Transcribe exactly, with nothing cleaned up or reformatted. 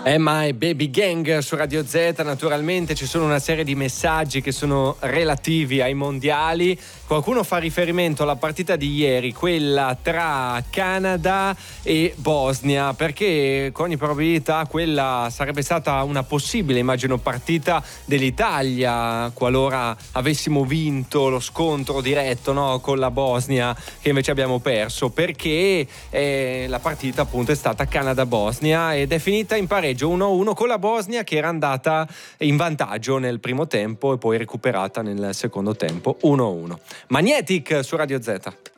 Emma e Baby Gang su Radio Z. Naturalmente ci sono una serie di messaggi che sono relativi ai mondiali. Qualcuno fa riferimento alla partita di ieri, quella tra Canada e Bosnia, perché con ogni probabilità quella sarebbe stata una possibile, immagino, partita dell'Italia qualora avessimo vinto lo scontro diretto, no, con la Bosnia, che invece abbiamo perso, perché eh, la partita appunto è stata Canada-Bosnia ed è finita in pareggio uno a uno con la Bosnia, che era andata in vantaggio nel primo tempo e poi recuperata nel secondo tempo uno a uno. Magnetic su Radio Z.